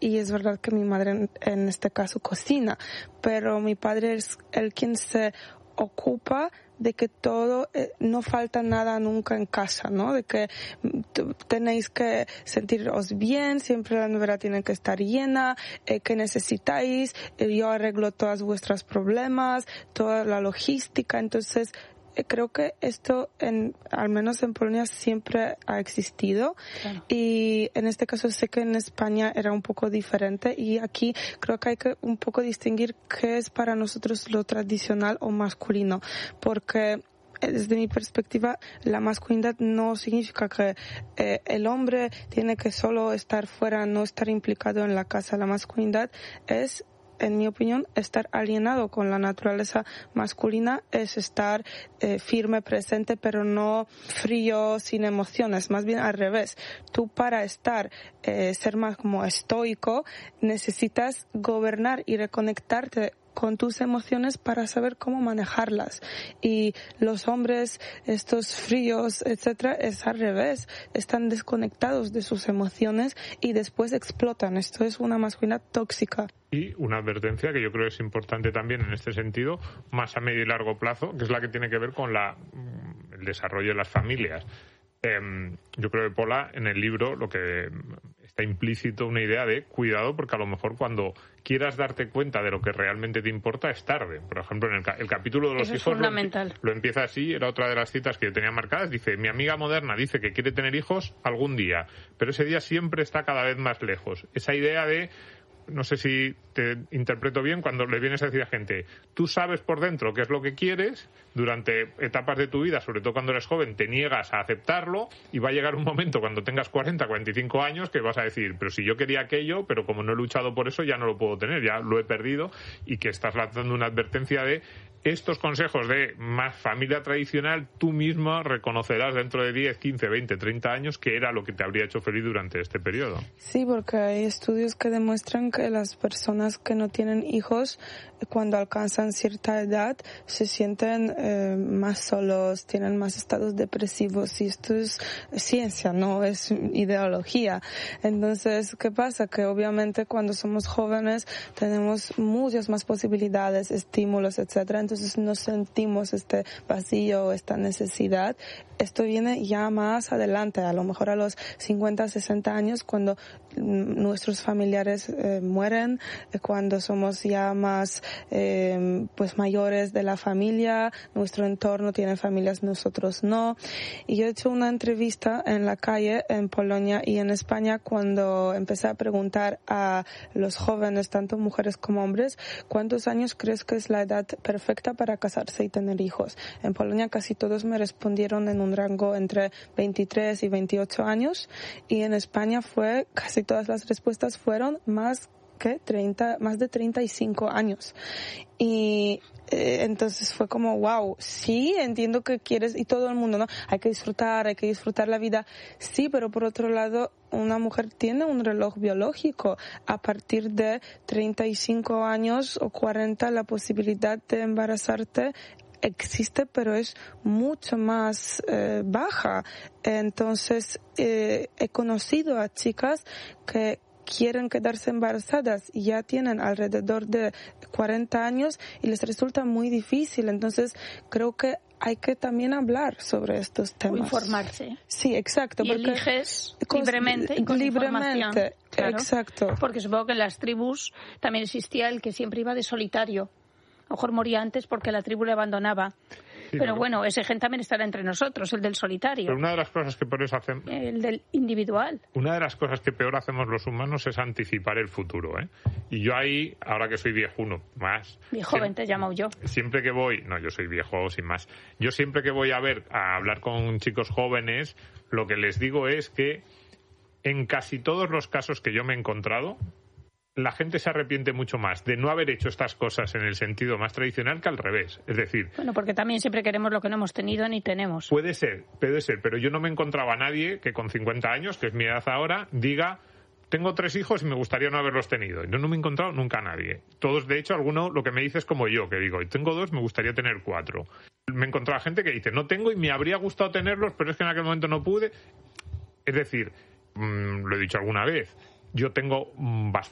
y es verdad que mi madre en este caso cocina, pero mi padre es el quien se ocupa de que todo, no falta nada nunca en casa, ¿no? De que tenéis que sentiros bien, siempre la nevera tiene que estar llena, que necesitáis, yo arreglo todos vuestros problemas, toda la logística. Entonces creo que esto, al menos en Polonia, siempre ha existido. Claro. Y en este caso sé que en España era un poco diferente, y aquí creo que hay que un poco distinguir qué es para nosotros lo tradicional o masculino, porque desde mi perspectiva la masculinidad no significa que el hombre tiene que solo estar fuera, no estar implicado en la casa. La masculinidad es, en mi opinión, estar alienado con la naturaleza masculina, es estar firme, presente, pero no frío, sin emociones, más bien al revés. Tú, para ser más como estoico, necesitas gobernar y reconectarte con tus emociones para saber cómo manejarlas. Y los hombres, estos fríos, etcétera, es al revés. Están desconectados de sus emociones y después explotan. Esto es una masculinidad tóxica. Y una advertencia que yo creo es importante también en este sentido, más a medio y largo plazo, que es la que tiene que ver con el desarrollo de las familias. Yo creo que Pola, en el libro, lo que está implícito una idea de cuidado, porque a lo mejor cuando quieras darte cuenta de lo que realmente te importa es tarde. Por ejemplo, en el capítulo de los Eso hijos lo empieza así, era otra de las citas que yo tenía marcadas, dice: mi amiga moderna dice que quiere tener hijos algún día, pero ese día siempre está cada vez más lejos. Esa idea de, no sé si te interpreto bien, cuando le vienes a decir a gente, tú sabes por dentro qué es lo que quieres, durante etapas de tu vida, sobre todo cuando eres joven, te niegas a aceptarlo, y va a llegar un momento cuando tengas 40, 45 años que vas a decir, pero si yo quería aquello, pero como no he luchado por eso, ya no lo puedo tener, ya lo he perdido, y que estás lanzando una advertencia de estos consejos de más familia tradicional, tú mismo reconocerás dentro de 10, 15, 20, 30 años que era lo que te habría hecho feliz durante este periodo. Sí, porque hay estudios que demuestran que las personas que no tienen hijos, cuando alcanzan cierta edad, se sienten más solos, tienen más estados depresivos, y esto es ciencia, no es ideología. Entonces, ¿qué pasa? Que obviamente cuando somos jóvenes tenemos muchas más posibilidades, estímulos, etcétera. Entonces no sentimos este vacío, esta necesidad. Esto viene ya más adelante, a lo mejor a los 50, 60 años, cuando nuestros familiares mueren, cuando somos ya más pues mayores de la familia, nuestro entorno tiene familias, nosotros no. Y yo he hecho una entrevista en la calle en Polonia y en España cuando empecé a preguntar a los jóvenes, tanto mujeres como hombres, ¿cuántos años crees que es la edad perfecta para casarse y tener hijos? En Polonia casi todos me respondieron en un rango entre 23 y 28 años, y en España casi todas las respuestas fueron más de 35 años. Y entonces fue como, wow, sí, entiendo que quieres, y todo el mundo, ¿no? Hay que disfrutar la vida. Sí, pero por otro lado, una mujer tiene un reloj biológico. A partir de 35 años o 40, la posibilidad de embarazarte existe, pero es mucho más baja. Entonces, he conocido a chicas que quieren quedarse embarazadas y ya tienen alrededor de 40 años y les resulta muy difícil. Entonces, creo que hay que también hablar sobre estos temas. Informarse. Sí, exacto. Y eliges libremente y con información. Claro, exacto. Porque supongo que en las tribus también existía el que siempre iba de solitario. A lo mejor moría antes porque la tribu le abandonaba. Sí, pero bueno, ese gen también estará entre nosotros, el del solitario. Pero una de las cosas que peor hacemos... El del individual. Una de las cosas que peor hacemos los humanos es anticipar el futuro, ¿eh? Y yo ahí, ahora que soy viejuno, más... Viejoven te llamo yo. Siempre que voy... No, yo soy viejo, sin más. Yo siempre que voy a hablar con chicos jóvenes, lo que les digo es que en casi todos los casos que yo me he encontrado, la gente se arrepiente mucho más de no haber hecho estas cosas en el sentido más tradicional que al revés. Es decir... Bueno, porque también siempre queremos lo que no hemos tenido ni tenemos. Puede ser, pero yo no me encontraba a nadie que con 50 años, que es mi edad ahora, diga: tengo 3 hijos y me gustaría no haberlos tenido. Yo no me he encontrado nunca a nadie. Todos, de hecho, alguno lo que me dice es como yo, que digo, tengo 2, me gustaría tener 4. Me he encontrado a gente que dice, no tengo y me habría gustado tenerlos, pero es que en aquel momento no pude. Es decir, lo he dicho alguna vez, yo tengo bastante